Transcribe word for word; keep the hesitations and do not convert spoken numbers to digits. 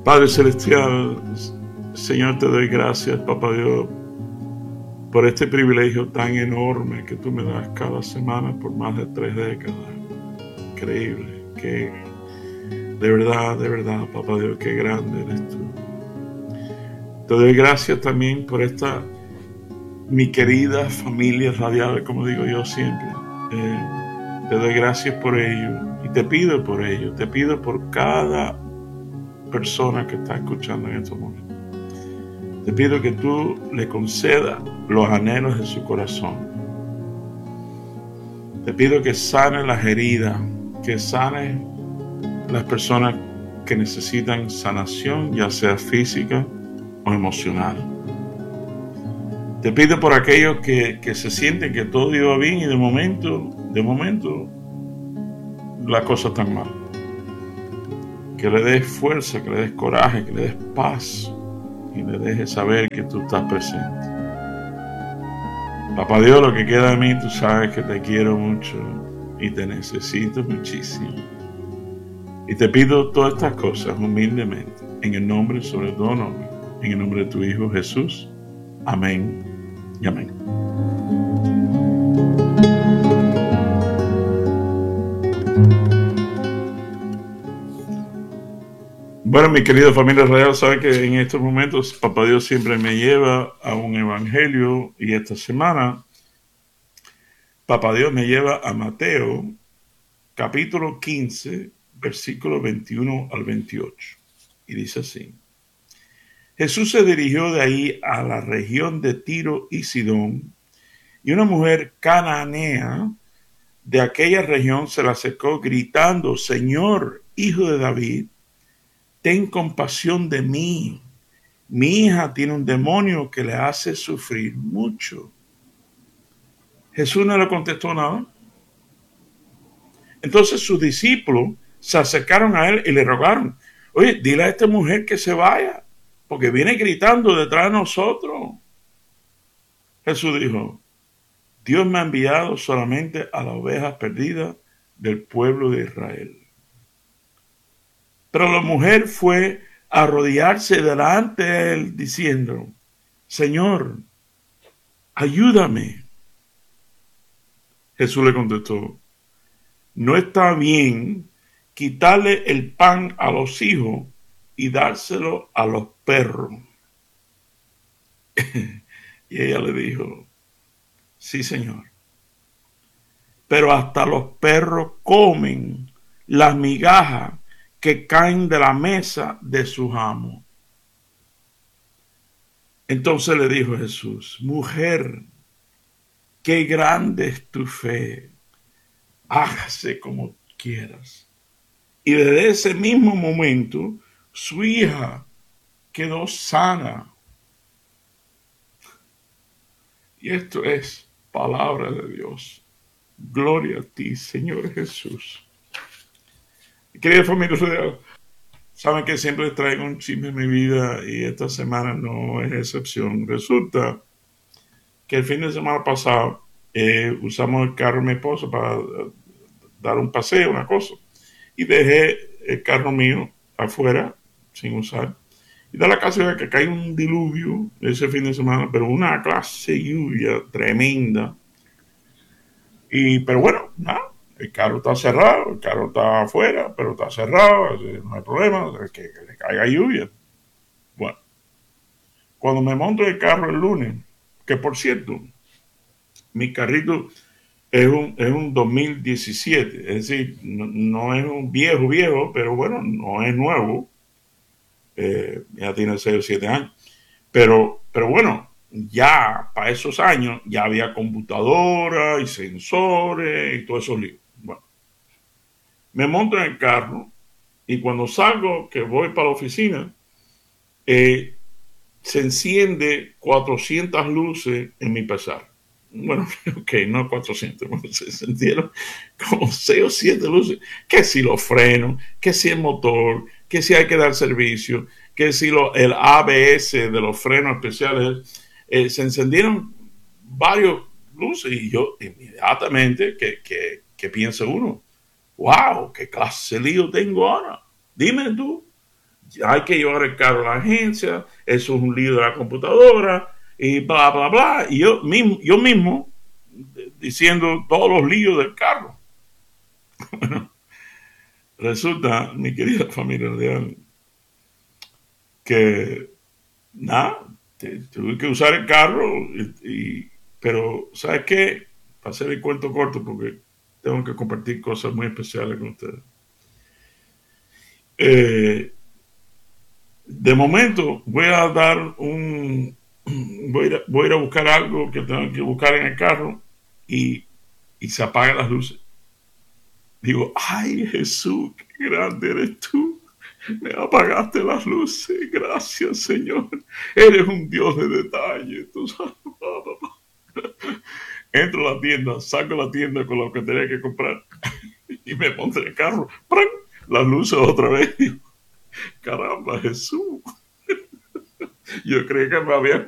Padre Celestial, Señor, te doy gracias, Papá Dios, por este privilegio tan enorme que tú me das cada semana por más de tres décadas. Increíble, que de verdad, de verdad, Papá Dios, qué grande eres tú. Te doy gracias también por esta, mi querida familia radial, como digo yo siempre. Eh, te doy gracias por ello y te pido por ello, te pido por cada persona que está escuchando en estos momentos. Te pido que tú le concedas los anhelos de su corazón. Te pido que sane las heridas, que sane las personas que necesitan sanación, ya sea física o emocional. Te pido por aquellos que, que se sienten que todo iba bien y de momento, de momento, las cosas están mal. Que le des fuerza, que le des coraje, que le des paz y le dejes saber que tú estás presente. Papá Dios, lo que queda de mí, tú sabes que te quiero mucho y te necesito muchísimo. Y te pido todas estas cosas humildemente, en el nombre, sobre todo nombre, en el nombre de tu Hijo Jesús. Amén y amén. Bueno, mi querida familia real, sabe que en estos momentos Papá Dios siempre me lleva a un evangelio y esta semana Papá Dios me lleva a Mateo capítulo quince, versículos veintiuno al veintiocho. Y dice así: Jesús se dirigió de ahí a la región de Tiro y Sidón, y una mujer cananea de aquella región se le acercó gritando: Señor, Hijo de David, ten compasión de mí. Mi hija tiene un demonio que le hace sufrir mucho. Jesús no le contestó nada. Entonces sus discípulos se acercaron a él y le rogaron: Oye, dile a esta mujer que se vaya, porque viene gritando detrás de nosotros. Jesús dijo: Dios me ha enviado solamente a las ovejas perdidas del pueblo de Israel. Pero la mujer fue a arrodillarse delante de él diciendo: Señor, ayúdame. Jesús le contestó: No está bien quitarle el pan a los hijos y dárselo a los perros. Y ella le dijo: Sí, Señor, pero hasta los perros comen las migajas que caen de la mesa de sus amos. Entonces le dijo Jesús: Mujer, qué grande es tu fe, hágase como quieras. Y desde ese mismo momento su hija quedó sana. Y esto es palabra de Dios. Gloria a ti, Señor Jesús. Querida familia, saben que siempre les traigo un chisme en mi vida y esta semana no es excepción. Resulta que el fin de semana pasado eh, usamos el carro de mi esposa para uh, dar un paseo, una cosa. Y dejé el carro mío afuera, sin usar. Y da la casualidad que cae un diluvio ese fin de semana, pero una clase de lluvia tremenda. Y, pero bueno, nada, el carro está cerrado, el carro está afuera, pero está cerrado, no hay problema, que, que le caiga lluvia. Bueno, cuando me monto el carro el lunes, que por cierto, mi carrito es un, es un dos mil diecisiete, es decir, no, no es un viejo viejo, pero bueno, no es nuevo, eh, ya tiene seis o siete años, pero, pero bueno, ya para esos años ya había computadora y sensores y todos esos líos. Bueno, me monto en el carro y cuando salgo, que voy para la oficina, eh, se enciende cuatrocientas luces en mi pesar. Bueno, ok, no cuatrocientas, bueno, se encendieron como seis o siete luces. Que si los frenos, que si el motor, que si hay que dar servicio, que si lo, el A B S de los frenos especiales, eh, se encendieron varios luces y yo inmediatamente, que, que, que piensa uno, wow, qué clase de lío tengo ahora. Dime tú, hay que llevar el carro a la agencia, eso es un lío de la computadora, y bla, bla, bla. Y yo mismo, yo mismo diciendo todos los líos del carro. Bueno, resulta, mi querida familia real, que nada, tuve que usar el carro, y, y, pero ¿sabes qué? Para hacer el cuento corto, porque tengo que compartir cosas muy especiales con ustedes. Eh, de momento voy a dar un... Voy a, ir a, voy a ir a buscar algo que tengo que buscar en el carro y, y se apagan las luces. Digo, ay Jesús, qué grande eres tú. Me apagaste las luces. Gracias, Señor. Eres un Dios de detalle. Tú sabes. Entro a la tienda, saco la tienda con lo que tenía que comprar y me monto en el carro. ¡Pran! Las luces otra vez. Caramba, Jesús. Yo creí que me había